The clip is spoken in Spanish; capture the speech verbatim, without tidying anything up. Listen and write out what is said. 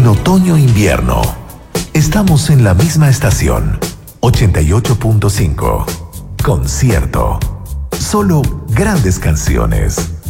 En otoño-invierno, estamos en la misma estación. ochenta y ocho punto cinco. Concierto. Solo grandes canciones.